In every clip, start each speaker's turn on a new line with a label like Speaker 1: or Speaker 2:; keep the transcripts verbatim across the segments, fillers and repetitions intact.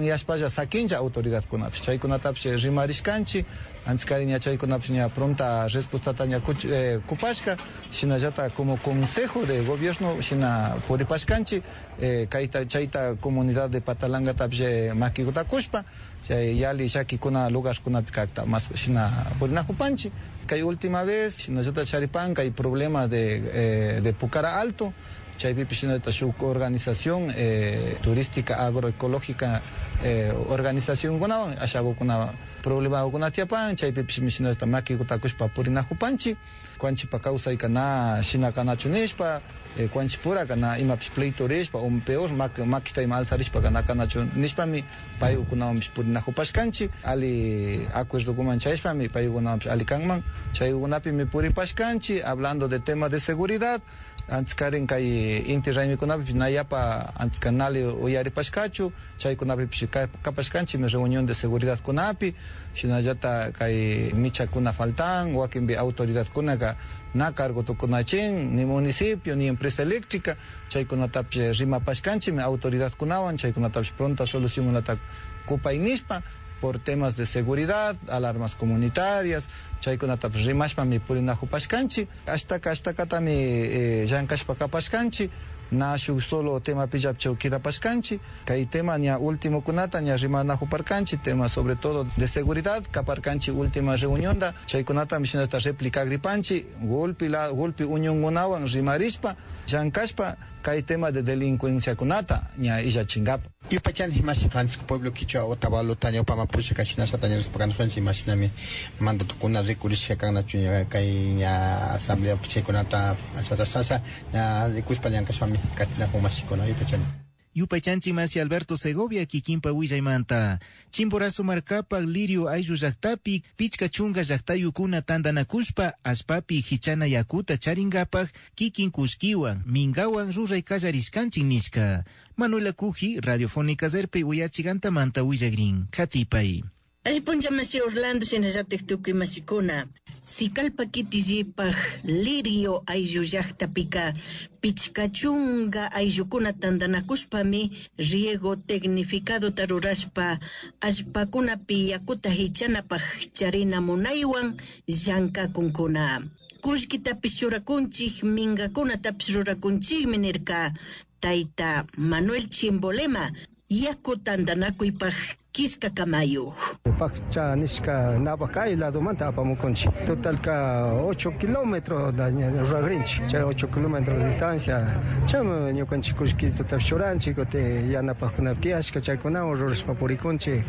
Speaker 1: Yashpalla sakincha autoridad kunapish chaykunatapish rimarishkanchi antzkariña chaykunapish ña pronta respuestata ña eh, kupashka shinallata como consejo de gobierno shina puripashkanchi eh, kayta chayta comunidad de Patalangatapish eh, makikutakushpa chay yali shakikuna lugarskunapi kakta mas shina purinajupanchi kay última vez shinallata charipan kay problema de eh, de Pucara Alto chaypipi shinata shuk organización eh, turística agroecológica eh, organización kuna ashago kuna problema kuna tiapan chaypipi shinata maki kutakushpa purinajupanchi kuanchipa causa ikana shinakana chunishpa eh, kuanchipura kana imapis pleito rishpa o peor mak makita ima alzarishpa kana kana chunishpami payu kuna purinajupashkanchi ali acuerdo kuman chayshpami payu kuna ali kanman chay kunapi mi puripashkanchi hablando de tema de seguridad antes karen kay inti raymi kunapi nayapa antes kanali uyaripashkachu chay kunapi kapashkanchi mi reunión de seguridad kunapi shinallata kay micha kuna faltan wakinbi autoridad kunaka na cargo tukunachin ni municipio ni empresa eléctrica chay kunatapi rimapashkanchi mi autoridad kunawan chay kunatapi pronta solución unata kupaynishpa por temas de seguridad, alarmas comunitarias, chaykunatapish rimashpami purinajupashkanchi, ashtaka ashtakatami eh, llankashpa kapashkanchi, na shuk solo tema pillapchaw kidapashkanchi, kay tema ña último kunata ña rimanajuparkanchi, tema sobre todo de seguridad, kaparkanchi última reunionda, chaykunatami shinata replica gripanchi, golpi la golpi uñunkunawan rimarishpa, llankashpa, kay tema de delincuencia kunata ña illa chingapa.
Speaker 2: Yupachan himashi Francisco Pueblo Quichua Otavalo Taño Pama Pusha Kashina Tañeros Pagan Franci Machinami Mando Tukuna Rikurisha Kana Chunya Kay Asamblea Pichekonata Asata Sasa Rikuspayan Kashami Katina Homashikono Yupachan.
Speaker 3: Yupaychanchi masi Alberto Segovia Kikimpa Willaymanta Chimborazo Marcapa Lirio Ayu Llaqtapi Pichka Chunga Llaqtayukuna Tandanakushpa Aspapi Hichana Yakuta Charingapaj Kikin Kuskiwan Mingawan Ruray Kallariskanchik Nishka Manuela Kuji Radiofónica Zerpe Uyachiganta Manta Willagrin Katipay
Speaker 4: Aspunja masi Orlando Sinajatek Tuki Masikuna Sikalpa Kitijipaj Lirio Ayu Llaqtapika Pichkachunga ayllukuna tandanakushpami riego tecnificado tarurashpa ashpakunapi yakuta hichanapaj charina munaywan llankakunkuna. Kushkitapis churakunchik mingakunatapis rurakunchikmi nirka tayta Manuel Chimbolema yaku tandanakuypaj Kiska Kamayo.
Speaker 5: Fakcha nishka nabakay lado manta apamukunchi. Total ka ocho kilómetros daña ragrinchi. Cha ocho kilómetros de distancia. Chama nyokanchi kushkisto tapshuranchi kote yanapakuna piashka chakuna orores papurikunchi.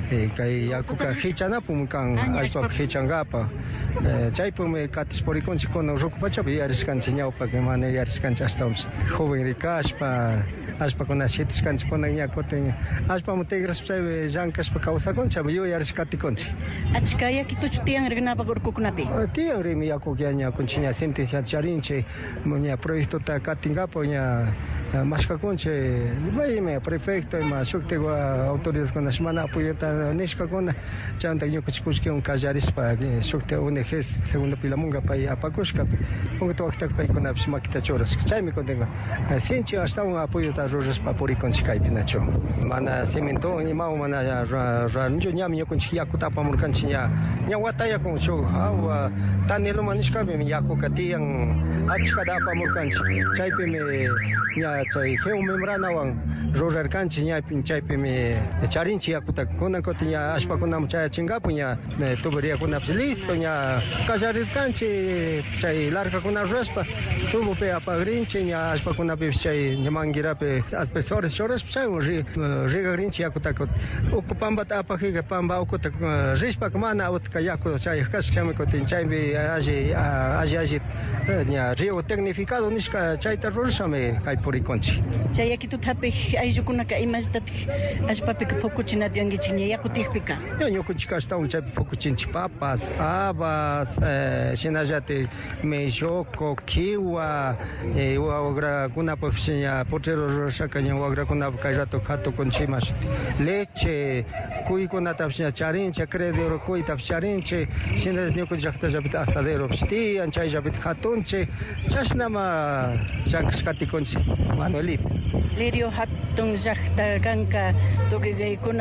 Speaker 5: Kay yakuka hichanapu kan aiswap hichangapa. Chaypume katisporikunchi kono rukupachapi yariskanchi ñawpa que mane yariskanchi hasta joven rikashpa aspa kuna shitishkanchi kona ñakote aspa mutegras psabe llankashpa kawsakuncha yo yarishkatikunchi.
Speaker 4: Achka yakituchu tiyan rignapa urkukunapi.
Speaker 5: Tiyan rimi yakukia ña kunchi ña sentencia charinchi ña proyecto ta katingapo ña mashkakunchi mayme prefecto ima shuktego autoridades kuna shmana apoyota nishka kuna chanta ñukuchikushki un kallarispa shukte une ges segundo pilamunga pay apakushka un tuaktak pay kuna makita choras chaymi kontenga sinchi hasta un apoyota ruraspa purikunchi kaypinacho mana cemento ni mau mana ra njo ñam ñukunchi yakutapa murkanchi ña ña wataya kun shu hawa tanelo manishka me yaku katiyan achkada pa murkanchi chaype me ña chay heu membranawan rurarkanchi ña pinchaype me charinchi yakuta kuna koti ña ashpa kuna chay chingapu ña tubería kuna listo ña kallarirkanchi chay larga kuna raspa tubo pe apagrinchi ña ashpa kuna pe chay ñamangirape aspersores choras chay rigagrinchi yakuta okupamba apajiga pamba okuta rishpa mana utka yaku chay kas chame koti chaybe aji aji aji ña río tecnificado nishka chayta rursame kay purikonchi
Speaker 4: chay yakitu tape ayllukuna ka imashtatik ashpapi pokuchinat yangichik ña yakutijpika
Speaker 5: yo ñukunchik hasta un chay pokuchinchi papas habas shinallate melloko kiwa wagrakuna pues ña potrero rushaka ña wagrakuna kay rato katukunchimash leche kuykunatapish ña charinchi acreedero kuytapish charinchi shinallas ñukunchik llaqtallapi asadero tiyan chayllapi hatunchi chashnama llankashkatikunchi Manuelito
Speaker 4: Lirio hatun llaqta kanka tukuykuna